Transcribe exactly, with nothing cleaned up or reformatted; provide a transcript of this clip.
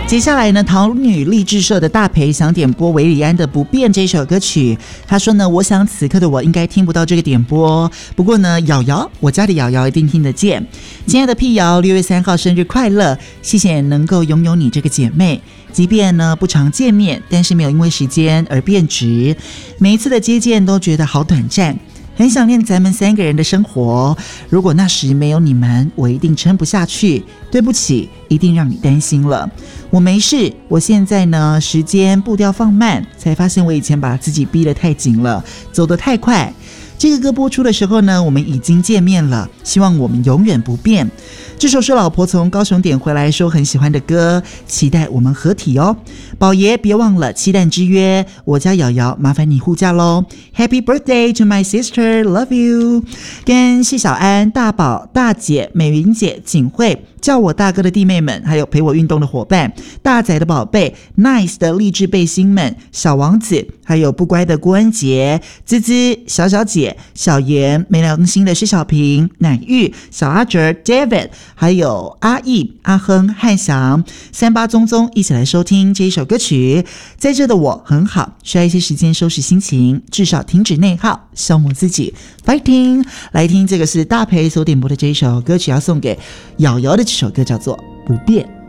接下来呢，桃女励志社的大培想点播韦礼安的《不变》这首歌曲。他说呢，我想此刻的我应该听不到这个点播，不过呢，瑶瑶，我家的瑶瑶一定听得见。亲爱的辟谣，六月三号生日快乐！谢谢能够拥有你这个姐妹，即便呢不常见面，但是没有因为时间而变质。每一次的接见都觉得好短暂。很想念咱们三个人的生活，如果那时没有你们，我一定撑不下去。对不起，一定让你担心了。我没事，我现在呢，时间步调放慢，才发现我以前把自己逼得太紧了，走得太快。这个歌播出的时候呢，我们已经见面了，希望我们永远不变。这首是老婆从高雄点回来说很喜欢的歌，期待我们合体哦。宝爷别忘了期待之约，我家瑶瑶麻烦你护驾咯。 Happy birthday to my sister, love you。 跟谢小安、大宝、大姐、美云姐、景慧，叫我大哥的弟妹们，还有陪我运动的伙伴，大仔的宝贝 Nice 的励志背心们，小王子，还有不乖的郭恩杰、滋滋、小小姐、小妍、没良心的施小平、乃玉、小阿哲 David， 还有阿义、阿亨、汉翔、三八宗宗，一起来收听这一首歌曲。在这的我很好，需要一些时间收拾心情，至少停止内耗，消磨自己 Fighting。 来听这个是大培所点播的这一首歌曲，要送给瑶瑶的这首歌叫做《不变》。